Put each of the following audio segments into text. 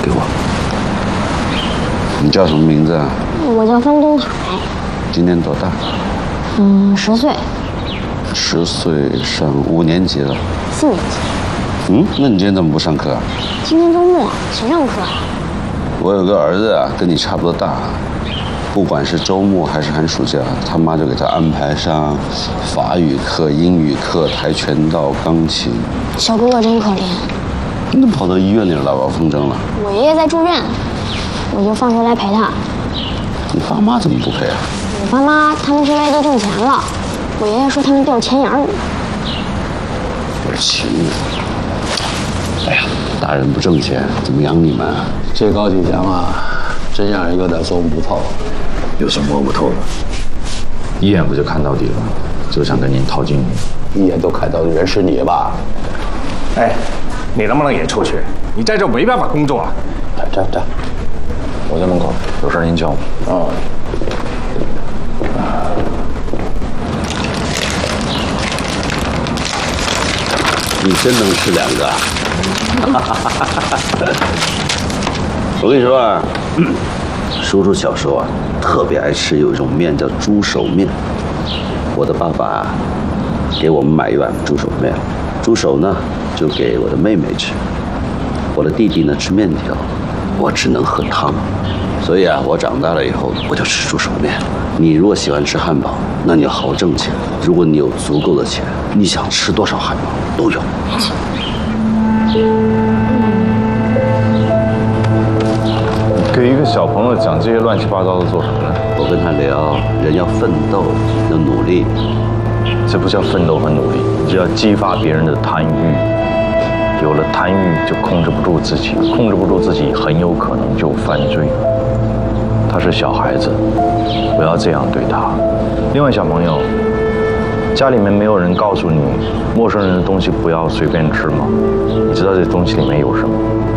给我。你叫什么名字啊？ 我叫方东海。 今年多大 ？10岁。 10岁，上5年级了。 4年级。 那你今天怎么不上课啊？ 今天周末，谁上课啊？ 我有个儿子啊，跟你差不多大，不管是周末还是寒暑假，他妈就给他安排上法语课、英语课、跆拳道、钢琴。 小哥哥真可怜。 你怎么跑到医院里了？我风筝了。 我爷爷在住院，我就放学来陪他。 你爸妈怎么不陪啊？ 我爸妈他们去外地挣钱了，我爷爷说他们掉钱眼里了。 我亲啊！哎呀，大人不挣钱，怎么养你们啊？ 这高启强啊，真让人有点琢磨不透。 有什么摸不透的？一眼不就看到底了？就想跟您套近乎。 一眼都看到的人是你吧？ 哎，你能不能也出去？你在这没办法工作啊！ 站， 我在门口，有事您叫我。 哦。 你真能吃2个啊！我跟你说啊，叔叔小时候啊，特别爱吃有一种面叫猪手面。我的爸爸给我们买一碗猪手面，猪手呢就给我的妹妹吃，我的弟弟呢吃面条，我只能喝汤。所以啊，我长大了以后我就吃猪手面。你如果喜欢吃汉堡，那你要好好挣钱。如果你有足够的钱，你想吃多少汉堡都有。 给一个小朋友讲这些乱七八糟的做什么呢？ 我跟他聊，人要奋斗，要努力。 这不叫奋斗和努力，这叫激发别人的贪欲。有了贪欲，就控制不住自己，控制不住自己，很有可能就犯罪。他是小孩子，不要这样对他。另外，小朋友，家里面没有人告诉你，陌生人的东西不要随便吃吗？你知道这东西里面有什么？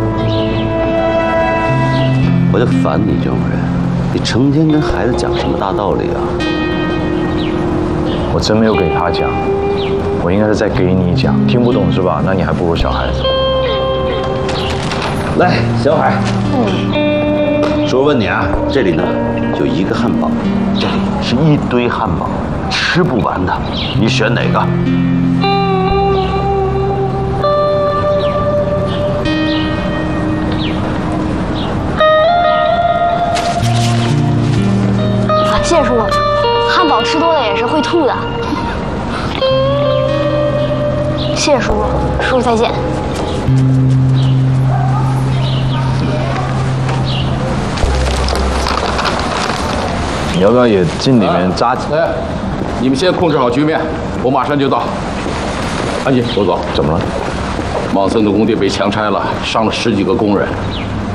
我就烦你这种人，你成天跟孩子讲什么大道理啊？ 我真没有给他讲，我应该是在给你讲。听不懂是吧？那你还不如小孩子。 来，小海。叔问你啊，这里呢就1个汉堡，这里是一堆汉堡，吃不完的，你选哪个？ 谢谢叔叔，汉堡吃多了也是会吐的。谢谢叔叔，叔叔再见。 你要不要也进里面扎？ 哎，你们先控制好局面，我马上就到。安静，走。 怎么了？ 茂森的工地被强拆了，伤了10几个工人，